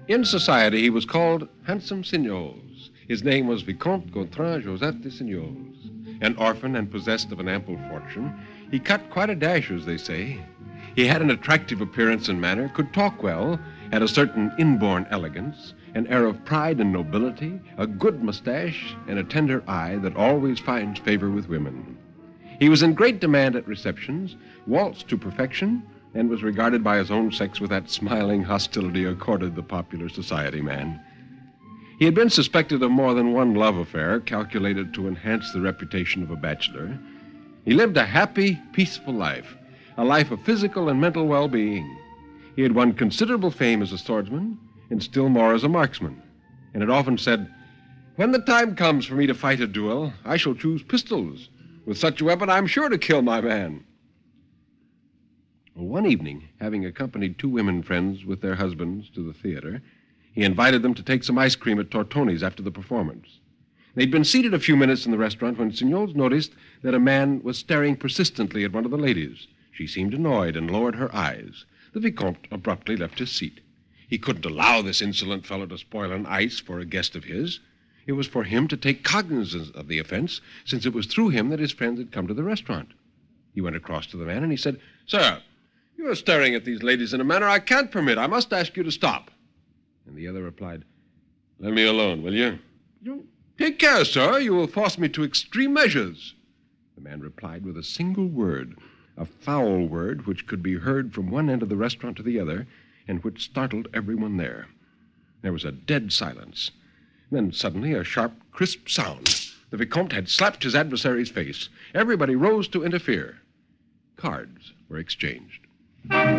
In society, he was called Handsome Signoles. His name was Vicomte Gautran Joseph de Signoles. An orphan and possessed of an ample fortune, he cut quite a dash, as they say. He had an attractive appearance and manner, could talk well, had a certain inborn elegance, an air of pride and nobility, a good mustache, and a tender eye that always finds favor with women. He was in great demand at receptions, waltzed to perfection, and was regarded by his own sex with that smiling hostility accorded the popular society man. He had been suspected of more than one love affair calculated to enhance the reputation of a bachelor. He lived a happy, peaceful life, a life of physical and mental well-being. He had won considerable fame as a swordsman and still more as a marksman, and had often said, "When the time comes for me to fight a duel, I shall choose pistols. With such a weapon, I'm sure to kill my man." One evening, having accompanied two women friends with their husbands to the theater, he invited them to take some ice cream at Tortoni's after the performance. They'd been seated a few minutes in the restaurant when Signoles noticed that a man was staring persistently at one of the ladies. She seemed annoyed and lowered her eyes. The Vicomte abruptly left his seat. He couldn't allow this insolent fellow to spoil an ice for a guest of his. It was for him to take cognizance of the offense, since it was through him that his friends had come to the restaurant. He went across to the man and he said, "Sir, you are staring at these ladies in a manner I can't permit. I must ask you to stop." And the other replied, "Let me alone, will you?" "Take care, sir. You will force me to extreme measures." The man replied with a single word, a foul word which could be heard from one end of the restaurant to the other, and which startled everyone there. There was a dead silence. Then suddenly a sharp, crisp sound. The Vicomte had slapped his adversary's face. Everybody rose to interfere. Cards were exchanged.